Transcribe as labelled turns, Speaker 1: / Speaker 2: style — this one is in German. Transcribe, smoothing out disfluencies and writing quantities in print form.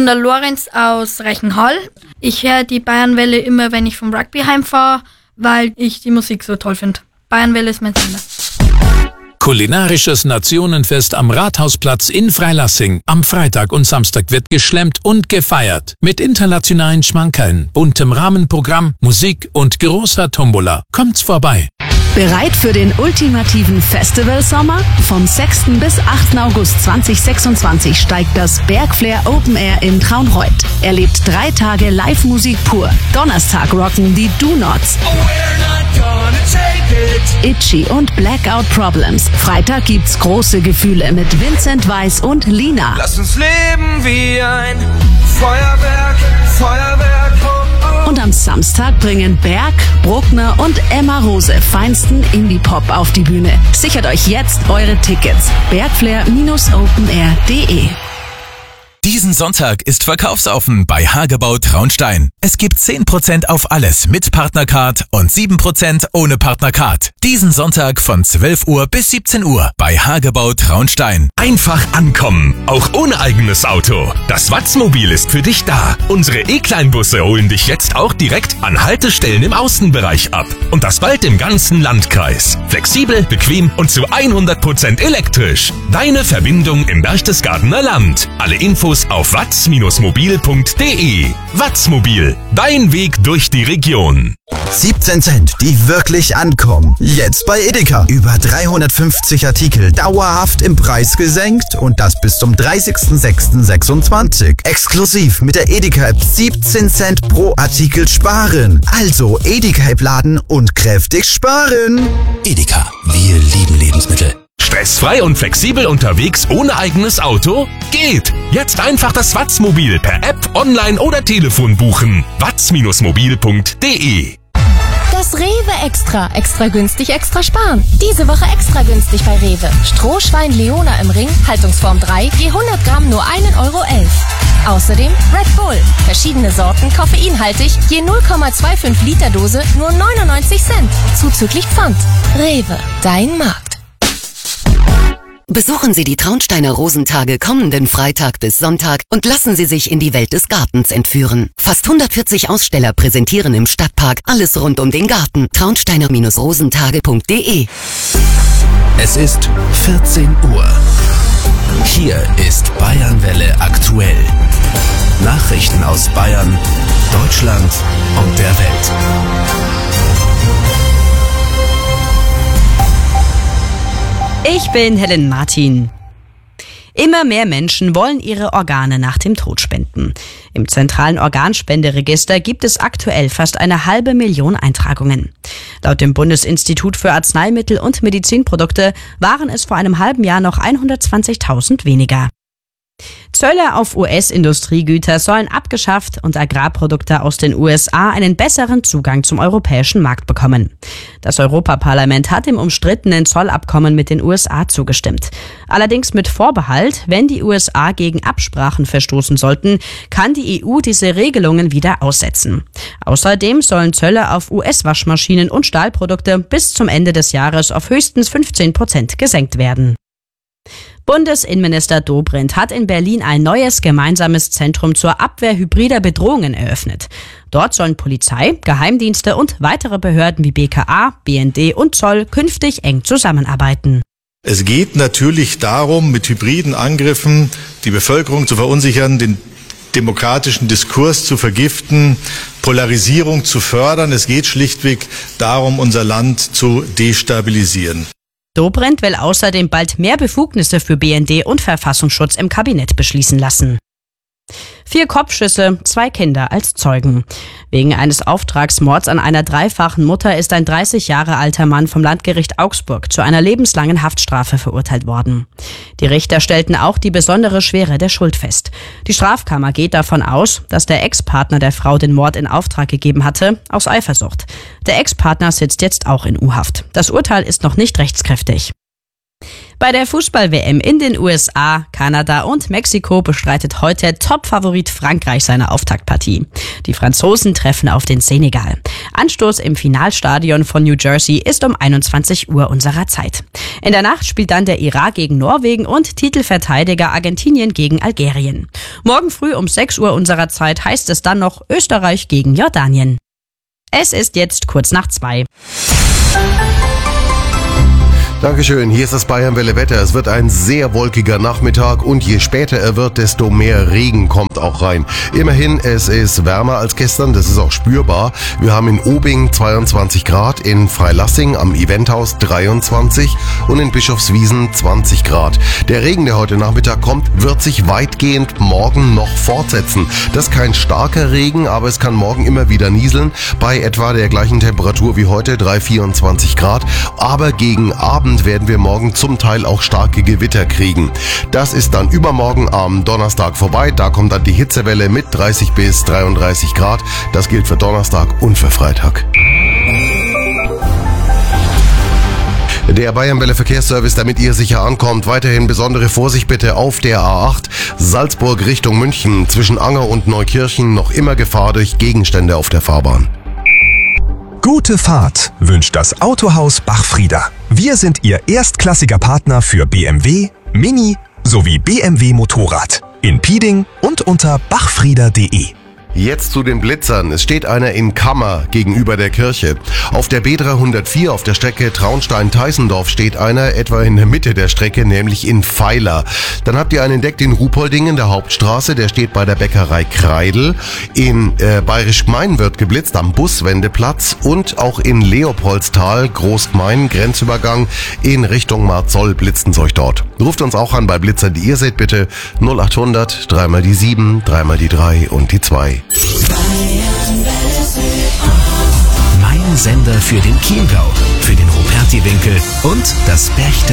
Speaker 1: bin der Lorenz aus Reichenhall. Ich höre die Bayernwelle immer, wenn ich vom Rugby heimfahre, weil ich die Musik so toll finde. Bayernwelle ist mein Sender.
Speaker 2: Kulinarisches Nationenfest am Rathausplatz in Freilassing. Am Freitag und Samstag wird geschlemmt und gefeiert. Mit internationalen Schmankerln, buntem Rahmenprogramm, Musik und großer Tombola. Kommt's vorbei.
Speaker 3: Bereit für den ultimativen Festivalsommer? Vom 6. bis 8. August 2026 steigt das Bergflair Open Air in Traunreut. Erlebt 3 Tage Live-Musik pur. Donnerstag rocken die Do-Nots, Itchy und Blackout Problems. Freitag gibt's große Gefühle mit Vincent Weiss und Lina.
Speaker 4: Lass uns leben wie ein Feuerwerk, Feuerwerk.
Speaker 3: Und am Samstag bringen Berg, Bruckner und Emma Rose feinsten Indie-Pop auf die Bühne. Sichert euch jetzt eure Tickets. Bergflair-openair.de.
Speaker 5: Diesen Sonntag ist verkaufsoffen bei Hagebau Traunstein. Es gibt 10% auf alles mit Partnercard und 7% ohne Partnercard. Diesen Sonntag von 12 Uhr bis 17 Uhr bei Hagebau Traunstein.
Speaker 6: Einfach ankommen, auch ohne eigenes Auto. Das Watzmobil ist für dich da. Unsere E-Kleinbusse holen dich jetzt auch direkt an Haltestellen im Außenbereich ab. Und das bald im ganzen Landkreis. Flexibel, bequem und zu 100% elektrisch. Deine Verbindung im Berchtesgadener Land. Alle Infos auf watz-mobil.de. Watzmobil, dein Weg durch die Region.
Speaker 7: 17 Cent, die wirklich ankommen. Jetzt bei Edeka. Über 350 Artikel dauerhaft im Preis gesenkt und das bis zum 30.06.26. Exklusiv mit der Edeka-App 17 Cent pro Artikel sparen. Also Edeka-App laden und kräftig sparen.
Speaker 5: Edeka, wir lieben Lebensmittel.
Speaker 6: Stressfrei und flexibel unterwegs ohne eigenes Auto? Geht! Jetzt einfach das Watzmobil per App, online oder Telefon buchen. watz-mobil.de.
Speaker 8: Das Rewe Extra. Extra günstig, extra sparen. Diese Woche extra günstig bei Rewe. Strohschwein Leona im Ring, Haltungsform 3, je 100 Gramm nur 1,11 Euro. Außerdem Red Bull. Verschiedene Sorten, koffeinhaltig, je 0,25 Liter Dose nur 99 Cent. Zuzüglich Pfand. Rewe, dein Markt.
Speaker 9: Besuchen Sie die Traunsteiner Rosentage kommenden Freitag bis Sonntag und lassen Sie sich in die Welt des Gartens entführen. Fast 140 Aussteller präsentieren im Stadtpark alles rund um den Garten. Traunsteiner-rosentage.de.
Speaker 5: Es ist 14 Uhr. Hier ist Bayernwelle aktuell. Nachrichten aus Bayern, Deutschland und der Welt.
Speaker 10: Ich bin Helen Martin. Immer mehr Menschen wollen ihre Organe nach dem Tod spenden. Im zentralen Organspenderegister gibt es aktuell fast 500.000 Eintragungen. Laut dem Bundesinstitut für Arzneimittel und Medizinprodukte waren es vor einem halben Jahr noch 120.000 weniger. Zölle auf US-Industriegüter sollen abgeschafft und Agrarprodukte aus den USA einen besseren Zugang zum europäischen Markt bekommen. Das Europaparlament hat dem umstrittenen Zollabkommen mit den USA zugestimmt. Allerdings mit Vorbehalt, wenn die USA gegen Absprachen verstoßen sollten, kann die EU diese Regelungen wieder aussetzen. Außerdem sollen Zölle auf US-Waschmaschinen und Stahlprodukte bis zum Ende des Jahres auf höchstens 15% gesenkt werden. Bundesinnenminister Dobrindt hat in Berlin ein neues gemeinsames Zentrum zur Abwehr hybrider Bedrohungen eröffnet. Dort sollen Polizei, Geheimdienste und weitere Behörden wie BKA, BND und Zoll künftig eng zusammenarbeiten.
Speaker 11: Es geht natürlich darum, mit hybriden Angriffen die Bevölkerung zu verunsichern, den demokratischen Diskurs zu vergiften, Polarisierung zu fördern. Es geht schlichtweg darum, unser Land zu destabilisieren.
Speaker 10: Dobrindt will außerdem bald mehr Befugnisse für BND und Verfassungsschutz im Kabinett beschließen lassen. 4 Kopfschüsse, 2 Kinder als Zeugen. Wegen eines Auftragsmords an einer dreifachen Mutter ist ein 30 Jahre alter Mann vom Landgericht Augsburg zu einer lebenslangen Haftstrafe verurteilt worden. Die Richter stellten auch die besondere Schwere der Schuld fest. Die Strafkammer geht davon aus, dass der Ex-Partner der Frau den Mord in Auftrag gegeben hatte, aus Eifersucht. Der Ex-Partner sitzt jetzt auch in U-Haft. Das Urteil ist noch nicht rechtskräftig. Bei der Fußball-WM in den USA, Kanada und Mexiko bestreitet heute Top-Favorit Frankreich seine Auftaktpartie. Die Franzosen treffen auf den Senegal. Anstoß im Finalstadion von New Jersey ist um 21 Uhr unserer Zeit. In der Nacht spielt dann der Irak gegen Norwegen und Titelverteidiger Argentinien gegen Algerien. Morgen früh um 6 Uhr unserer Zeit heißt es dann noch Österreich gegen Jordanien. Es ist jetzt kurz nach 2.
Speaker 12: Dankeschön, hier ist das Bayernwelle Wetter. Es wird ein sehr wolkiger Nachmittag und je später er wird, desto mehr Regen kommt auch rein. Immerhin, es ist wärmer als gestern, das ist auch spürbar. Wir haben in Obing 22 Grad, in Freilassing am Eventhaus 23 und in Bischofswiesen 20 Grad. Der Regen, der heute Nachmittag kommt, wird sich weitgehend morgen noch fortsetzen. Das ist kein starker Regen, aber es kann morgen immer wieder nieseln, bei etwa der gleichen Temperatur wie heute, 24 Grad. Aber gegen Abend werden wir morgen zum Teil auch starke Gewitter kriegen. Das ist dann übermorgen am Donnerstag vorbei. Da kommt dann die Hitzewelle mit 30 bis 33 Grad. Das gilt für Donnerstag und für Freitag. Der Bayernwelle Verkehrsservice, damit ihr sicher ankommt. Weiterhin besondere Vorsicht bitte auf der A8 Salzburg Richtung München. Zwischen Anger und Neukirchen noch immer Gefahr durch Gegenstände auf der Fahrbahn.
Speaker 13: Gute Fahrt wünscht das Autohaus Bachfrieder. Wir sind Ihr erstklassiger Partner für BMW, Mini sowie BMW Motorrad. In Pieding und unter bachfrieder.de.
Speaker 12: Jetzt zu den Blitzern. Es steht einer in Kammer gegenüber der Kirche. Auf der B304 auf der Strecke Traunstein-Teisendorf steht einer etwa in der Mitte der Strecke, nämlich in Pfeiler. Dann habt ihr einen entdeckt in Ruhpoldingen, der Hauptstraße, der steht bei der Bäckerei Kreidel. In Bayerisch Gmein wird geblitzt am Buswendeplatz und auch in Leopoldstal, Großgmein, Grenzübergang in Richtung Marzoll blitzen euch dort. Ruft uns auch an bei Blitzern, die ihr seht, bitte 0800 3 mal die 7, 3 mal die 3 und die 2.
Speaker 5: Mein Sender für den Chiemgau, für den Ruperti-Winkel und das Berchtesgadener